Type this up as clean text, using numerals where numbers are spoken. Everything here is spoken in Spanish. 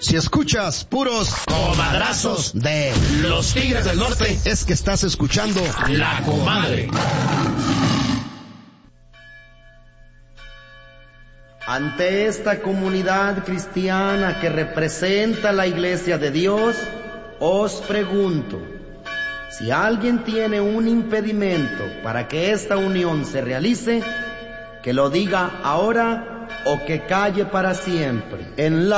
Si escuchas puros comadrazos de los Tigres del Norte, es que estás escuchando La Comadre. Ante esta comunidad cristiana que representa la Iglesia de Dios, os pregunto, si alguien tiene un impedimento para que esta unión se realice, que lo diga ahora o que calle para siempre. En la